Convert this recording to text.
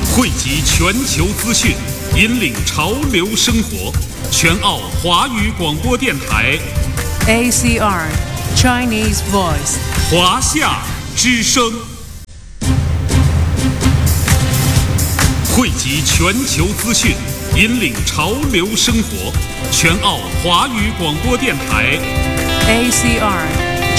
汇集全球资讯，引领潮流生活。全澳华语广播电台 ACR Chinese Voice 华夏之声，汇集全球资讯，引领潮流生活。全澳华语广播电台 ACR